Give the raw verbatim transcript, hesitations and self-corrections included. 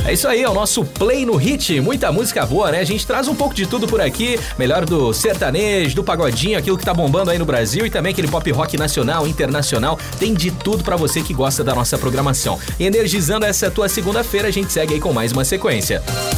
É isso aí, é o nosso Play no Hit, muita música boa, né? A gente traz um pouco de tudo por aqui, melhor do sertanejo, do pagodinho, aquilo que tá bombando aí no Brasil e também aquele pop rock nacional, internacional, tem de tudo pra você que gosta da nossa programação. E energizando essa tua segunda-feira, a gente segue aí com mais uma sequência.